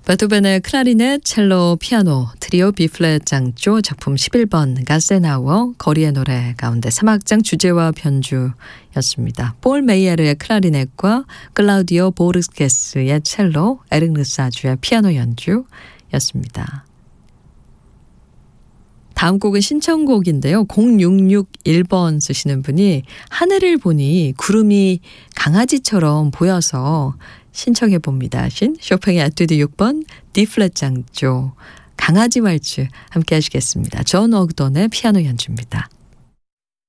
베토벤의 클라리넷, 첼로, 피아노, 트리오 B플랫 장조 작품 11번 가세나워 거리의 노래 가운데 3악장 주제와 변주였습니다. 폴 메이에르의 클라리넷과 클라우디오 보르스케스의 첼로, 에릭 르사주의 피아노 연주였습니다. 다음 곡은 신청곡인데요. 0661번 쓰시는 분이 하늘을 보니 구름이 강아지처럼 보여서 신청해 봅니다. 쇼팽의 에튜드 6번 D플랫 장조 강아지 왈츠 함께 하시겠습니다. 존 억던의 피아노 연주입니다.